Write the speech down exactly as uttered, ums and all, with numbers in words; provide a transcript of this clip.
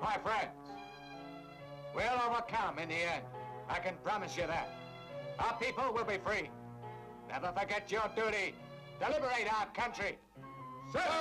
My friends, we'll overcome in the end. I can promise you that. Our people will be free. Never forget your duty to liberate our country. Sir!